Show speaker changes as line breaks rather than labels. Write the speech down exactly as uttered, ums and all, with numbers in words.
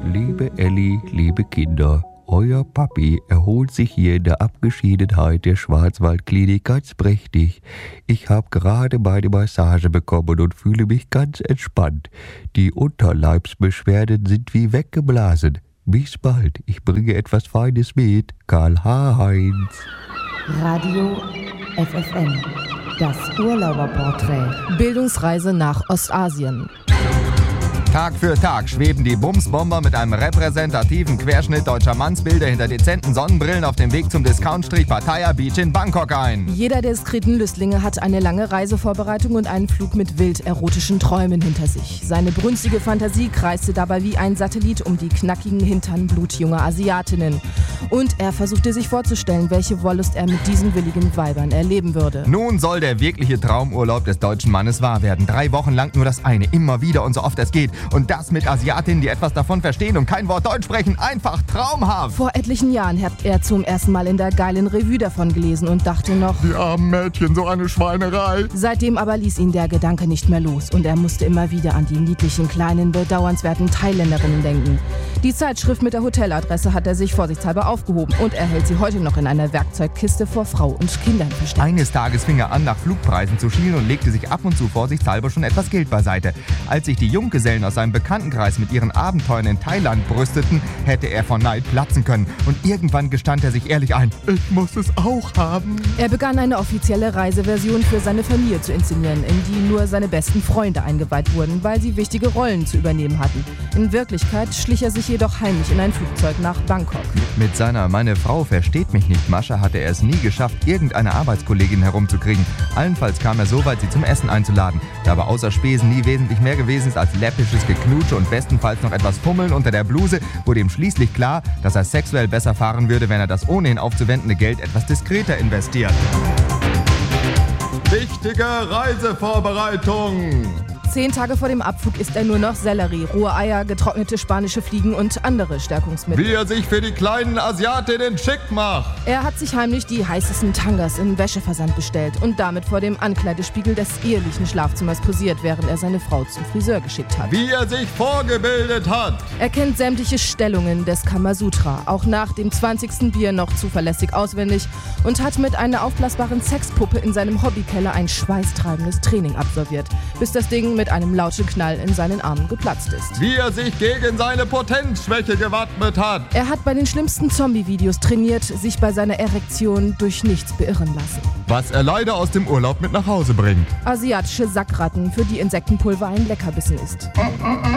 Liebe Elli, liebe Kinder, euer Papi erholt sich hier in der Abgeschiedenheit der Schwarzwaldklinik ganz prächtig. Ich habe gerade meine Massage bekommen und fühle mich ganz entspannt. Die Unterleibsbeschwerden sind wie weggeblasen. Bis bald, ich bringe etwas Feines mit. Karl-Heinz.
Radio F F N, das Urlauberporträt.
Bildungsreise nach Ostasien.
Tag für Tag schweben die Bumsbomber mit einem repräsentativen Querschnitt deutscher Mannsbilder hinter dezenten Sonnenbrillen auf dem Weg zum Discount-Strich Pattaya Beach in Bangkok ein.
Jeder der diskreten Lüstlinge hat eine lange Reisevorbereitung und einen Flug mit wild erotischen Träumen hinter sich. Seine brünstige Fantasie kreiste dabei wie ein Satellit um die knackigen Hintern blutjunger Asiatinnen. Und er versuchte sich vorzustellen, welche Wollust er mit diesen willigen Weibern erleben würde.
Nun soll der wirkliche Traumurlaub des deutschen Mannes wahr werden. Drei Wochen lang nur das eine, immer wieder und so oft es geht. Und das mit Asiatinnen, die etwas davon verstehen und kein Wort Deutsch sprechen. Einfach traumhaft.
Vor etlichen Jahren hat er zum ersten Mal in der geilen Revue davon gelesen und dachte noch:
Die armen Mädchen, so eine Schweinerei.
Seitdem aber ließ ihn der Gedanke nicht mehr los und er musste immer wieder an die niedlichen, kleinen, bedauernswerten Thailänderinnen denken. Die Zeitschrift mit der Hoteladresse hat er sich vorsichtshalber aufgehoben und er hält sie heute noch in einer Werkzeugkiste vor Frau und Kindern versteckt.
Eines Tages fing er an, nach Flugpreisen zu schielen und legte sich ab und zu vorsichtshalber schon etwas Geld beiseite. Als sich die Junggesellen aus seinem Bekanntenkreis mit ihren Abenteuern in Thailand brüsteten, hätte er vor Neid platzen können. Und irgendwann gestand er sich ehrlich ein: Ich muss es auch haben.
Er begann eine offizielle Reiseversion für seine Familie zu inszenieren, in die nur seine besten Freunde eingeweiht wurden, weil sie wichtige Rollen zu übernehmen hatten. In Wirklichkeit schlich er sich jedoch heimlich in ein Flugzeug nach Bangkok.
Mit seiner "Meine Frau versteht mich nicht" Masche hatte er es nie geschafft, irgendeine Arbeitskollegin herumzukriegen. Allenfalls kam er so weit, sie zum Essen einzuladen. Da aber außer Spesen nie wesentlich mehr gewesen ist als läppisches Geknutsche und bestenfalls noch etwas Fummeln unter der Bluse, wurde ihm schließlich klar, dass er sexuell besser fahren würde, wenn er das ohnehin aufzuwendende Geld etwas diskreter investiert. Wichtige Reisevorbereitung!
Zehn Tage vor dem Abflug isst er nur noch Sellerie, rohe Eier, getrocknete spanische Fliegen und andere Stärkungsmittel.
Wie er sich für die kleinen Asiatinnen schick macht.
Er hat sich heimlich die heißesten Tangas im Wäscheversand bestellt und damit vor dem Ankleidespiegel des ehelichen Schlafzimmers posiert, während er seine Frau zum Friseur geschickt hat.
Wie er sich vorgebildet hat.
Er kennt sämtliche Stellungen des Kamasutra, auch nach dem zwanzigsten Bier noch zuverlässig auswendig und hat mit einer aufblasbaren Sexpuppe in seinem Hobbykeller ein schweißtreibendes Training absolviert, bis das Ding mit einem lauten Knall in seinen Armen geplatzt ist.
Wie er sich gegen seine Potenzschwäche gewappnet hat.
Er hat bei den schlimmsten Zombie-Videos trainiert, sich bei seiner Erektion durch nichts beirren lassen.
Was er leider aus dem Urlaub mit nach Hause bringt.
Asiatische Sackratten, für die Insektenpulver ein Leckerbissen ist.